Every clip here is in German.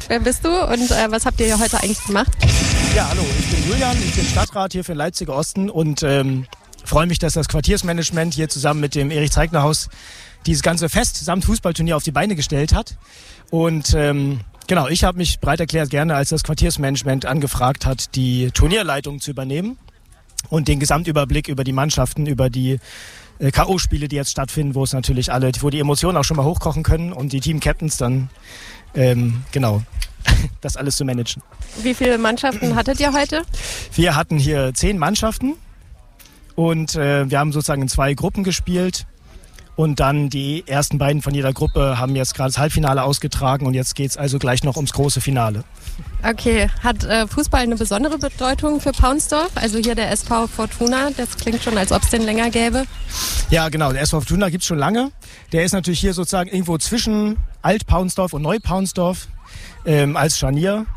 wer bist du und was habt ihr hier heute eigentlich gemacht? Ja, hallo, ich bin Julian, ich bin Stadtrat hier für den Leipziger Osten und freue mich, dass das Quartiersmanagement hier zusammen mit dem Erich-Zeigner-Haus dieses ganze Fest samt Fußballturnier auf die Beine gestellt hat. Und genau, ich habe mich bereit erklärt, gerne als das Quartiersmanagement angefragt hat, die Turnierleitung zu übernehmen und den Gesamtüberblick über die Mannschaften, über die K.O.-Spiele, die jetzt stattfinden, wo es natürlich wo die Emotionen auch schon mal hochkochen können und die Team-Captains dann, genau, das alles zu managen. Wie viele Mannschaften hattet ihr heute? Wir hatten hier 10 Mannschaften und wir haben sozusagen in 2 Gruppen gespielt. Und dann die ersten beiden von jeder Gruppe haben jetzt gerade das Halbfinale ausgetragen und jetzt geht es also gleich noch ums große Finale. Okay, hat Fußball eine besondere Bedeutung für Paunsdorf? Also hier der SV Fortuna, das klingt schon, als ob es den länger gäbe. Ja genau, der SV Fortuna gibt es schon lange. Der ist natürlich hier sozusagen irgendwo zwischen Alt-Paunsdorf und Neu-Paunsdorf als Scharnier.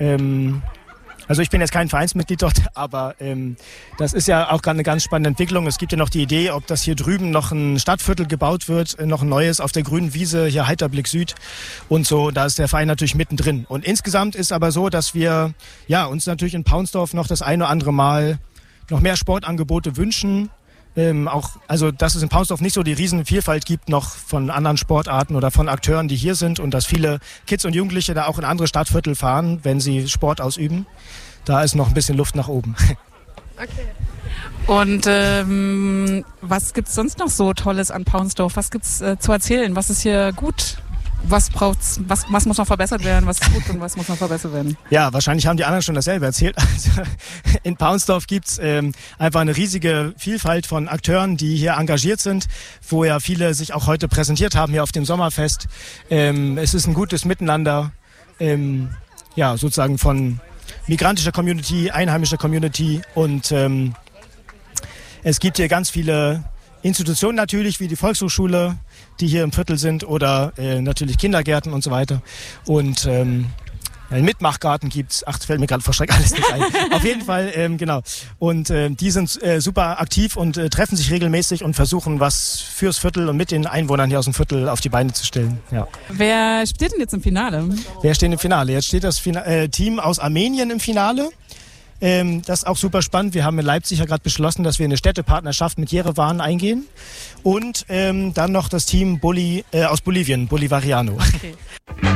Also ich bin jetzt kein Vereinsmitglied dort, aber das ist ja auch eine ganz spannende Entwicklung. Es gibt ja noch die Idee, ob das hier drüben noch ein Stadtviertel gebaut wird, noch ein neues auf der grünen Wiese, hier Heiterblick Süd und so. Da ist der Verein natürlich mittendrin. Und insgesamt ist aber so, dass wir uns natürlich in Paunsdorf noch das eine oder andere Mal noch mehr Sportangebote wünschen. Also dass es in Paunsdorf nicht so die Riesenvielfalt gibt noch von anderen Sportarten oder von Akteuren, die hier sind und dass viele Kids und Jugendliche da auch in andere Stadtviertel fahren, wenn sie Sport ausüben. Da ist noch ein bisschen Luft nach oben. Okay. Und was gibt's sonst noch so Tolles an Paunsdorf? Was gibt's zu erzählen? Was ist hier gut? Was braucht's? Was muss noch verbessert werden? Was ist gut und was muss noch verbessert werden? Ja, wahrscheinlich haben die anderen schon dasselbe erzählt. Also in Paunsdorf gibt's einfach eine riesige Vielfalt von Akteuren, die hier engagiert sind, wo ja viele sich auch heute präsentiert haben hier auf dem Sommerfest. Es ist ein gutes Miteinander, sozusagen von migrantischer Community, einheimischer Community und es gibt hier ganz viele Institutionen natürlich, wie die Volkshochschule, die hier im Viertel sind oder natürlich Kindergärten und so weiter. Und einen Mitmachgarten gibt's. Ach, das fällt mir gerade vor Schreck alles nicht ein. Auf jeden Fall, genau. Und die sind super aktiv und treffen sich regelmäßig und versuchen, was fürs Viertel und mit den Einwohnern hier aus dem Viertel auf die Beine zu stellen. Ja. Wer steht denn jetzt im Finale? Wer steht im Finale? Jetzt steht das Team aus Armenien im Finale. Das ist auch super spannend. Wir haben in Leipzig ja gerade beschlossen, dass wir eine Städtepartnerschaft mit Jerewan eingehen. Und dann noch das Team aus Bolivien, Bolivariano. Okay.